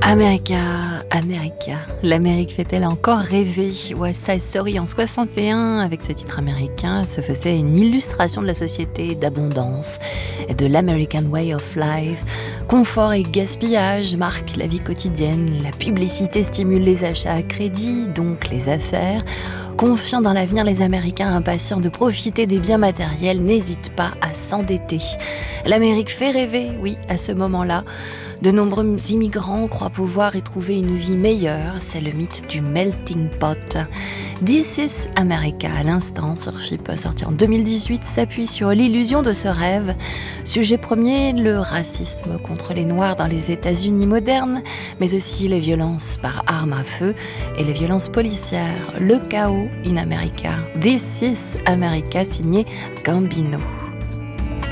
America, America. L'Amérique fait-elle encore rêver? West Side Story en 61, avec ce titre américain, se faisait une illustration de la société d'abondance et de l'American Way of Life. Confort et gaspillage marquent la vie quotidienne. La publicité stimule les achats à crédit, donc les affaires. Confiants dans l'avenir, les Américains impatients de profiter des biens matériels n'hésitent pas à s'endetter. L'Amérique fait rêver, oui, à ce moment-là. De nombreux immigrants croient pouvoir y trouver une vie meilleure. C'est le mythe du melting pot. This is America, à l'instant, sur FIP, sorti en 2018, s'appuie sur l'illusion de ce rêve. Sujet premier, le racisme contre les Noirs dans les États-Unis modernes, mais aussi les violences par arme à feu et les violences policières. Le chaos in America. This is America, signé Gambino.